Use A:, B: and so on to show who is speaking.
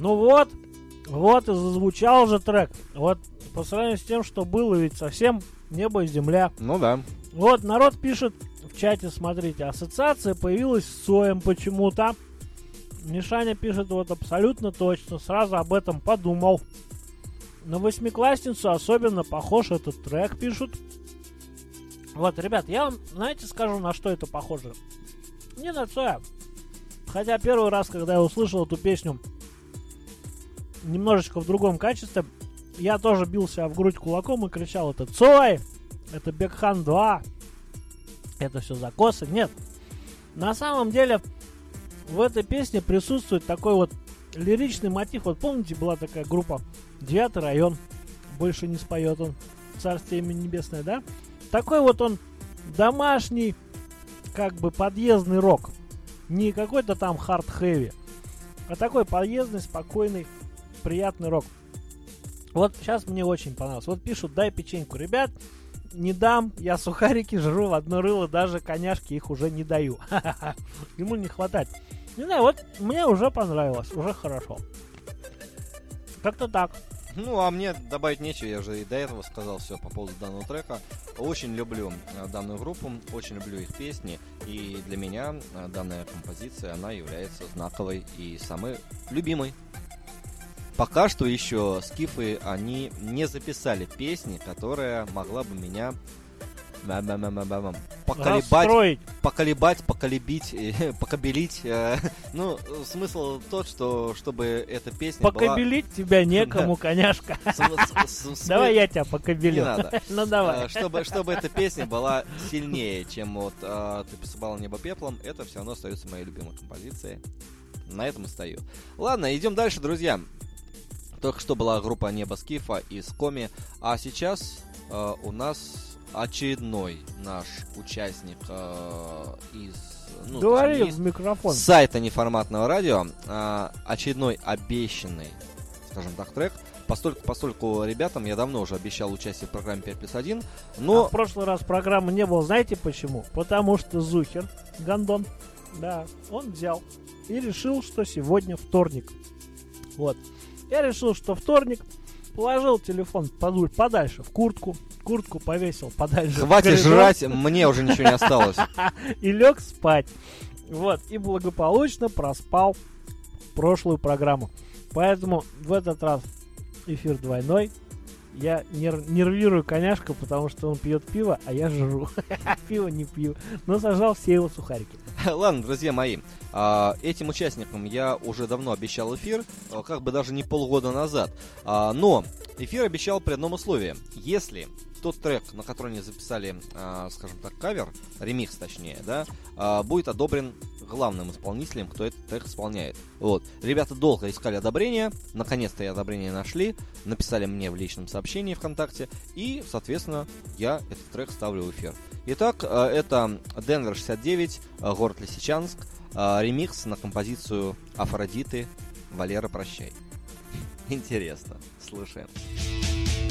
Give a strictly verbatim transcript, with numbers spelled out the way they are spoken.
A: Ну вот, вот и зазвучал же трек. Вот по сравнению с тем, что было, ведь совсем небо и земля.
B: Ну да.
A: Вот народ пишет в чате, смотрите, ассоциация появилась с Соем почему-то. Мишаня пишет вот абсолютно точно, сразу об этом подумал. На восьмиклассницу особенно похож этот трек, пишут. Вот, ребят, я вам, знаете, скажу, на что это похоже. Не на Цоя. Хотя первый раз, когда я услышал эту песню немножечко в другом качестве, я тоже бил себя в грудь кулаком и кричал: это Цой, это Бекхан два, это все закосы. Нет, на самом деле в этой песне присутствует такой вот лиричный мотив. Вот помните, была такая группа «Девятый район», больше не споет он, царствие ему небесное, да? Такой вот он домашний, как бы подъездный рок. Не какой-то там хард-хэви, а такой подъездный, спокойный, приятный рок. Вот сейчас мне очень понравилось. Вот пишут: дай печеньку. Ребят, не дам, я сухарики жру в одно рыло, даже коняшки их уже не даю. Ему не хватает. Не знаю, вот мне уже понравилось, уже хорошо. Как-то так.
B: Ну, а мне добавить нечего, я же и до этого сказал все по поводу данного трека. Очень люблю э, данную группу, очень люблю их песни, и для меня э, данная композиция, она является знаковой и самой любимой. Пока что еще скифы, они не записали песни, которая могла бы меня поколебать,
A: Расстроить.
B: поколебать, поколебить, э, покобелить. Э, ну, смысл тот, что чтобы эта песня
A: покобелить
B: была...
A: тебя некому, коняшка. Давай я тебя покобелю.
B: Не надо.
A: Ну давай.
B: Чтобы, чтобы эта песня была сильнее, чем вот э, «Ты посыпала небо пеплом», это все равно остается моей любимой композицией. На этом и стою. Ладно, идем дальше, друзья. Только что была группа «Небо Скифа» из Коми, а сейчас э, у нас очередной наш участник э, из ну,
A: говори
B: из
A: в микрофон.
B: Сайта неформатного радио, э, очередной обещанный, скажем так, трек. Постольку, постольку ребятам я давно уже обещал участие в программе пять плюс один, но...
A: А в прошлый раз программы не было, знаете почему? Потому что Зухер, Гондон, да, он взял и решил, что сегодня вторник. Вот. Я решил, что вторник, положил телефон подальше в куртку, куртку повесил подальше.
B: Хватит жрать, мне уже ничего не осталось.
A: И лег спать. Вот, и благополучно проспал прошлую программу. Поэтому в этот раз эфир двойной. Я нер- нервирую коняшка, потому что он пьет пиво, а я жру. Пиво не пью. Но сожрал все его сухарики.
B: Ладно, друзья мои, этим участникам я уже давно обещал эфир, как бы даже не полгода назад. Но эфир обещал при одном условии. Если тот трек, на который они записали, скажем так, кавер, ремикс точнее, да, будет одобрен главным исполнителем, кто этот трек исполняет. Вот. Ребята долго искали одобрение, наконец-то и одобрение нашли, написали мне в личном сообщении ВКонтакте, и, соответственно, я этот трек ставлю в эфир. Итак, это Денвер шестьдесят девять, город Лисичанск, ремикс на композицию Афродиты «Валера, прощай». Интересно, слушаем.